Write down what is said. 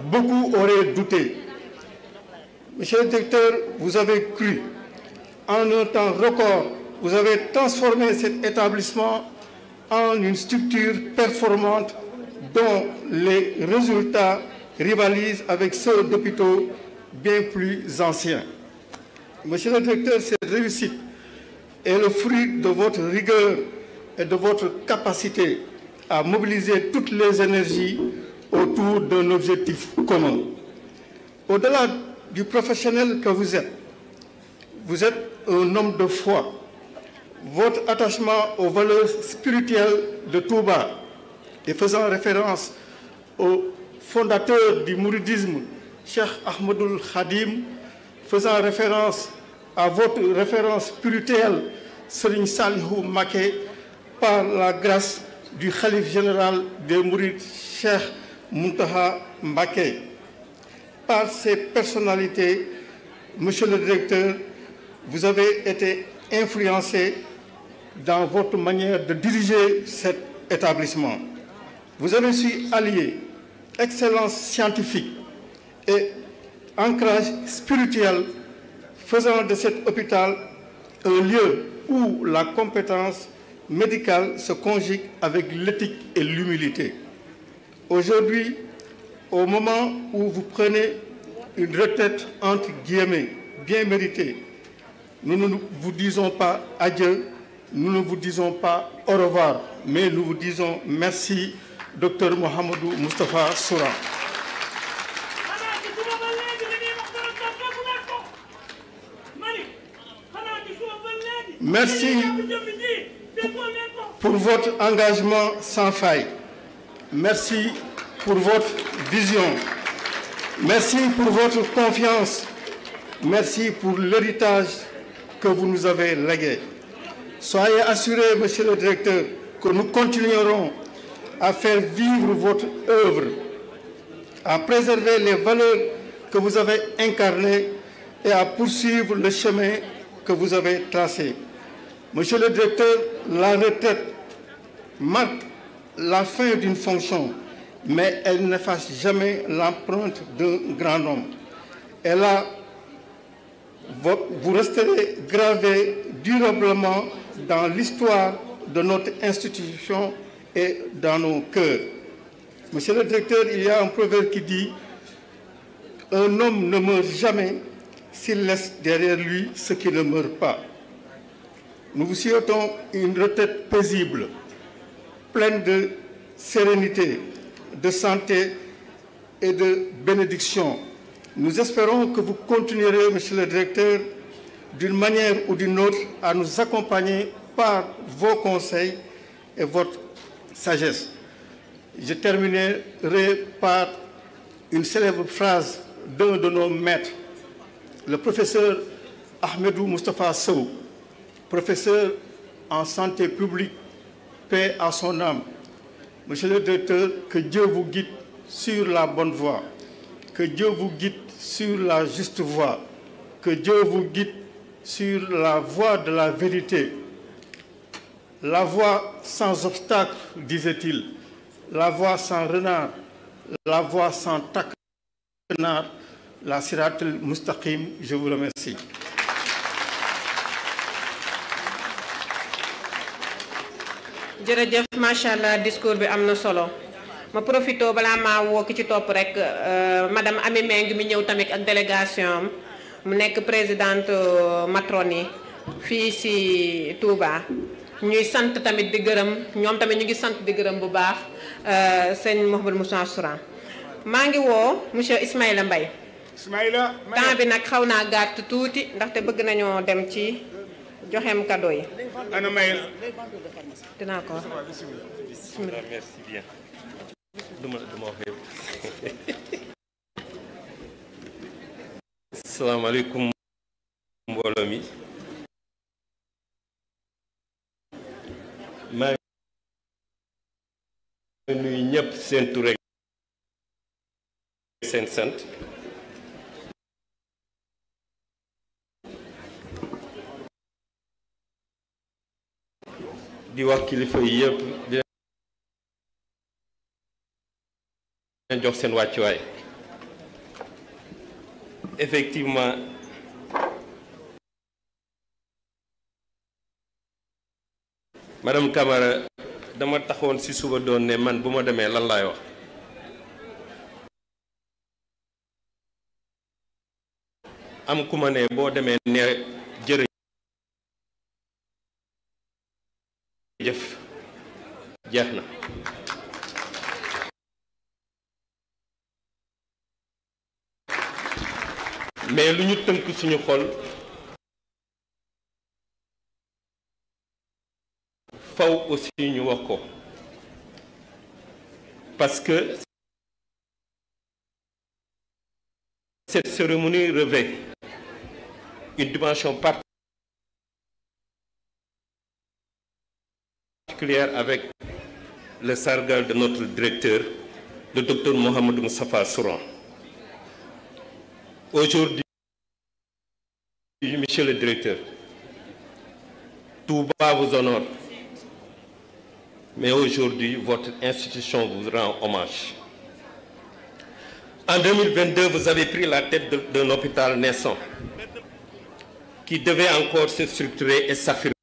beaucoup auraient douté. Monsieur le directeur, vous avez cru. En un temps record, vous avez transformé cet établissement en une structure performante dont les résultats rivalisent avec ceux d'hôpitaux bien plus anciens. Monsieur le directeur, cette réussite est le fruit de votre rigueur et de votre capacité à mobiliser toutes les énergies autour d'un objectif commun. Au-delà du professionnel que vous êtes un homme de foi. Votre attachement aux valeurs spirituelles de Touba et faisant référence au fondateur du mouridisme, Cheikh Ahmadoul Khadim, faisant référence à votre référence spirituelle, Serigne Salihou Mbacké, par la grâce du Khalife général des Mourides, Cheikh Mountakha Mbacké. Par ces personnalités, monsieur le directeur, vous avez été influencé dans votre manière de diriger cet établissement. Vous avez su allier excellence scientifique et ancrage spirituel, faisant de cet hôpital un lieu où la compétence médicale se conjugue avec l'éthique et l'humilité. Aujourd'hui, au moment où vous prenez une retraite entre guillemets bien méritée, nous ne vous disons pas adieu, nous ne vous disons pas au revoir, mais nous vous disons merci, Dr Mouhamadou Moustapha Soura. Merci pour votre engagement sans faille. Merci pour votre vision. Merci pour votre confiance. Merci pour l'héritage que vous nous avez légué. Soyez assurés, monsieur le directeur, que nous continuerons à faire vivre votre œuvre, à préserver les valeurs que vous avez incarnées et à poursuivre le chemin que vous avez tracé. Monsieur le directeur, la retraite marque la fin d'une fonction, mais elle n'efface jamais l'empreinte d'un grand homme. Et là, vous resterez gravé durablement dans l'histoire de notre institution et dans nos cœurs. Monsieur le directeur, il y a un proverbe qui dit « Un homme ne meurt jamais s'il laisse derrière lui ce qui ne meurt pas ». Nous vous souhaitons une retraite paisible, pleine de sérénité, de santé et de bénédiction. Nous espérons que vous continuerez, monsieur le directeur, d'une manière ou d'une autre, à nous accompagner par vos conseils et votre sagesse. Je terminerai par une célèbre phrase d'un de nos maîtres, le professeur Ahmadou Moustapha Sow, professeur en santé publique, paix à son âme. Monsieur le directeur, que Dieu vous guide sur la bonne voie, que Dieu vous guide sur la juste voie, que Dieu vous guide sur la voie de la vérité, la voie sans obstacle, disait-il, la voie sans renard, la voie sans taquenard, la siratul mustaqim. Je vous remercie. jërëjëf macha allah discours bi am na solo ma profito balaa maa woo ki ci topp rek madame Ami Meng mi ñëw tamit ak délégation am mu nekk présidente matrone yi fii si Touba ñuy sant tamit di gërëm ñoom tamit ñu ngi sant di gërëm bu baax sëñ Mouhamadou Moussa Souran maa ngi woo monsieur Ismaïla Mbaye. Ismaïla temps bi nag xaw naa gàtt tuuti ndaxte bëgg nañoo dem ci joxem cadeau yi. ana Mayel. dinaa ko bismillah. Merci bien. duma wax yëpp. Asalaamaaleykum mbooloo mi. maa ngi nuyu ñëpp seen tur ak seen sant. di wax kilifa yi yëpp di leen jox seen wàccuwaay effectivement madame Camara dama taxoon ci suba doon ne man bu ma demee lan laay wax am ku ma ne boo demee ne jërëjëf jeex na mais lu ñu tënk suñu xol faw aussi ñu wax ko parce que cette cérémonie revêt une dimension particulière avec le sargal de notre directeur, le docteur Mohamed Moustapha Souran. Aujourd'hui, monsieur le directeur, Touba vous honore, mais aujourd'hui, votre institution vous rend hommage. En 2022, vous avez pris la tête d'un hôpital naissant qui devait encore se structurer et s'affirmer.